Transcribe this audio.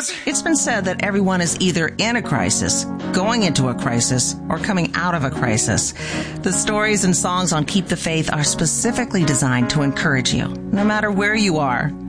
It's been said that everyone is either in a crisis, going into a crisis, or coming out of a crisis. The stories and songs on Keep the Faith are specifically designed to encourage you, no matter where you are,